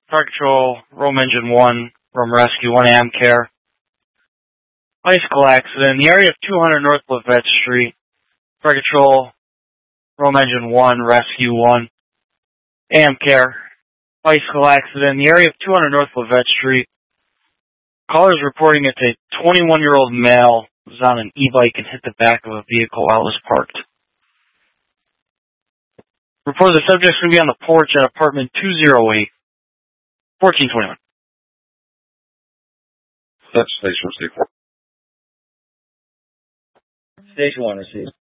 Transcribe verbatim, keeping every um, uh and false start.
Fire Control, Rome Engine one, Rome Rescue one, Amcare. Bicycle accident in the area of two hundred North Levette Street. Fire Control, Rome Engine one, Rescue one, Amcare. Bicycle accident in the area of two hundred North Levette Street. Callers reporting it's a twenty-one-year-old male who was on an e-bike and hit the back of a vehicle while it was parked. Report the subject's going to be on the porch at apartment two oh eight, fourteen twenty-one. That's station receive. Station one received.